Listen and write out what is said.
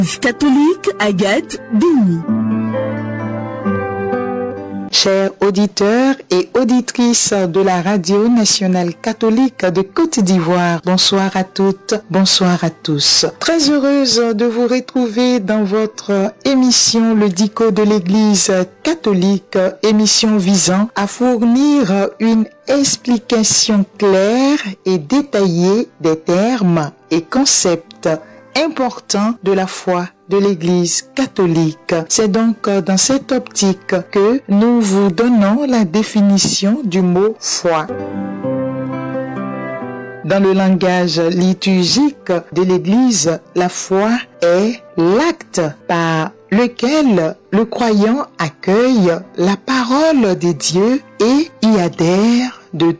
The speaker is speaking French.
Catholique Agathe Béni. Chers auditeurs et auditrices de la Radio nationale catholique de Côte d'Ivoire, bonsoir à toutes, bonsoir à tous. Très heureuse de vous retrouver dans votre émission Le Dico de l'Église catholique, émission visant à fournir une explication claire et détaillée des termes et concepts importants de la foi de l'Église catholique. C'est donc dans cette optique que nous vous donnons la définition du mot foi. Dans le langage liturgique de l'Église, la foi est l'acte par lequel le croyant accueille la parole de Dieu et y adhère de